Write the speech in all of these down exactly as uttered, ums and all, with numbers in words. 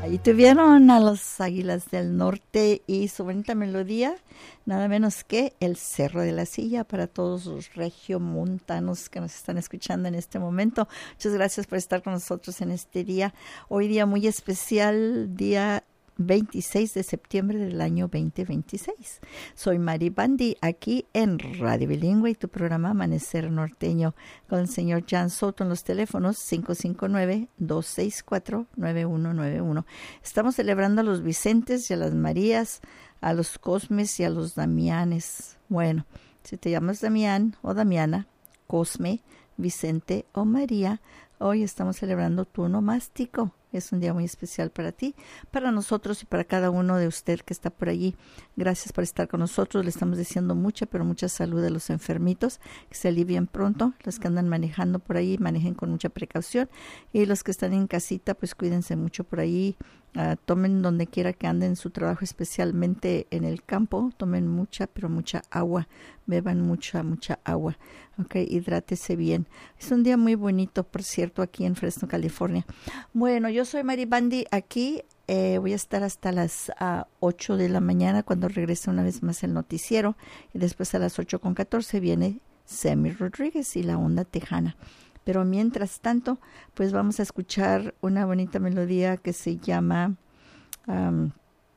Ahí tuvieron a los Águilas del Norte y su bonita melodía, nada menos que El Cerro de la Silla, para todos los regiomontanos que nos están escuchando en este momento. Muchas gracias por estar con nosotros en este día, hoy día muy especial, día veintiséis de septiembre del año veinte veintiséis. Soy Mari Bandi, aquí en Radio Bilingüe y tu programa Amanecer Norteño, con el señor Jan Soto en los teléfonos cinco cinco nueve, dos seis cuatro, nueve uno nueve uno. Estamos celebrando a los Vicentes y a las Marías, a los Cosmes y a los Damianes. Bueno, si te llamas Damián o Damiana, Cosme, Vicente o María, hoy estamos celebrando tu onomástico. Es un día muy especial para ti, para nosotros y para cada uno de usted que está por allí. Gracias por estar con nosotros. Le estamos diciendo mucha, pero mucha salud a los enfermitos, que se alivien pronto. Los que andan manejando por ahí, manejen con mucha precaución. Y los que están en casita, pues cuídense mucho por ahí. Uh, tomen donde quiera que anden en su trabajo, especialmente en el campo. Tomen mucha, pero mucha agua. Beban mucha, mucha agua. Ok, hidrátese bien. Es un día muy bonito, por cierto, aquí en Fresno, California. Bueno, yo soy Mari Bandi aquí. Eh, voy a estar hasta las uh, ocho de la mañana cuando regrese una vez más el noticiero. Y después a las ocho con catorce viene Semi Rodríguez y la onda tejana. Pero mientras tanto, pues vamos a escuchar una bonita melodía que se llama, um,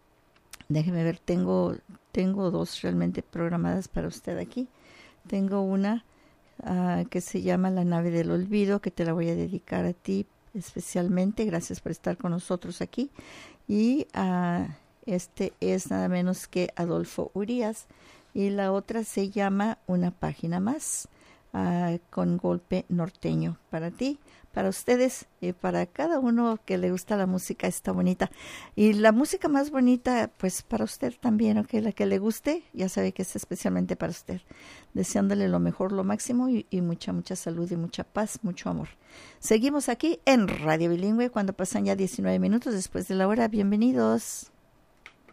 déjeme ver, tengo, tengo dos realmente programadas para usted aquí. Tengo una uh, que se llama La Nave del Olvido, que te la voy a dedicar a ti especialmente. Gracias por estar con nosotros aquí. Y uh, este es nada menos que Adolfo Urías. Y la otra se llama Una Página Más. Uh, con golpe norteño para ti, para ustedes y para cada uno que le gusta la música esta bonita. Y la música más bonita, pues para usted también, ¿ok? La que le guste, ya sabe que es especialmente para usted. Deseándole lo mejor, lo máximo y, y mucha, mucha salud y mucha paz, mucho amor. Seguimos aquí en Radio Bilingüe cuando pasan ya diecinueve minutos después de la hora. Bienvenidos.